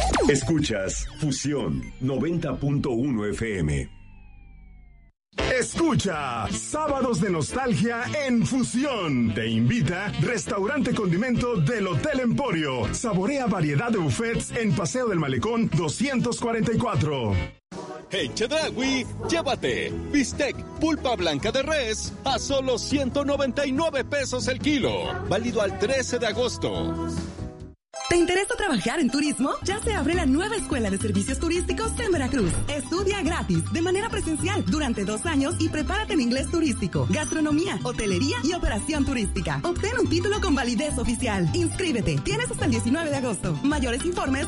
Escuchas Fusión 90.1 FM. Escucha Sábados de Nostalgia en Fusión. Te invita Restaurante Condimento del Hotel Emporio. Saborea variedad de buffets en Paseo del Malecón 244. En Chedraui, llévate bistec pulpa blanca de res a solo 199 pesos el kilo. Válido al 13 de agosto. ¿Te interesa trabajar en turismo? Ya se abre la nueva Escuela de Servicios Turísticos en Veracruz. Estudia gratis, de manera presencial, durante 2 años y prepárate en inglés turístico, gastronomía, hotelería y operación turística. Obtén un título con validez oficial. Inscríbete. Tienes hasta el 19 de agosto. Mayores informes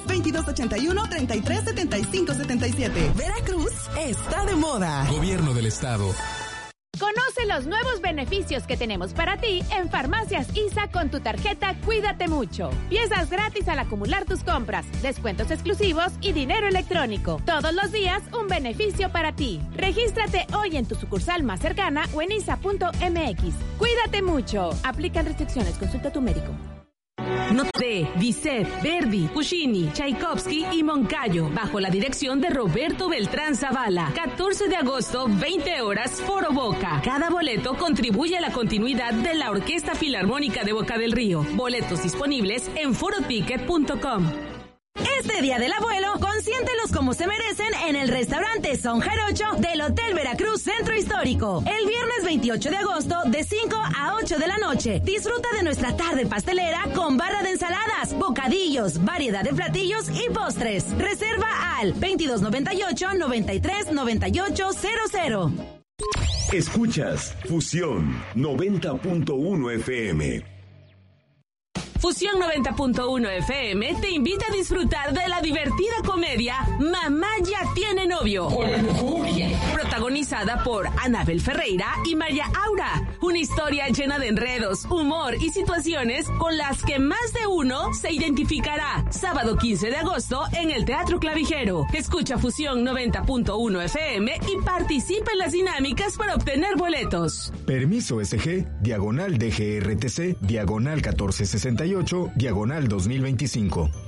2281-337577. Veracruz está de moda. Gobierno del Estado. Conoce los nuevos beneficios que tenemos para ti en Farmacias ISA con tu tarjeta Cuídate Mucho. Piezas gratis al acumular tus compras, descuentos exclusivos y dinero electrónico. Todos los días un beneficio para ti. Regístrate hoy en tu sucursal más cercana o en isa.mx. Cuídate mucho. Aplican restricciones. Consulta a tu médico. Noté, Bizet, Verdi, Puccini, Tchaikovsky y Moncayo, bajo la dirección de Roberto Beltrán Zavala. 14 de agosto, 20 horas, Foro Boca. Cada boleto contribuye a la continuidad de la Orquesta Filarmónica de Boca del Río. Boletos disponibles en foroticket.com. Este Día del Abuelo, consiéntelos como se merecen en el restaurante Son Jarocho del Hotel Veracruz Centro Histórico. El viernes 28 de agosto, de 5 a 8 de la noche. Disfruta de nuestra tarde pastelera con barra de ensaladas, bocadillos, variedad de platillos y postres. Reserva al 2298-939800. Escuchas Fusión 90.1 FM. Fusión 90.1 FM te invita a disfrutar de la divertida comedia Mamá ya tiene novio. Protagonizada por Anabel Ferreira y María Aura. Una historia llena de enredos, humor y situaciones con las que más de uno se identificará. Sábado 15 de agosto en el Teatro Clavijero. Escucha Fusión 90.1 FM y participa en las dinámicas para obtener boletos. Permiso SG, diagonal DGRTC, diagonal 1468, diagonal 2025.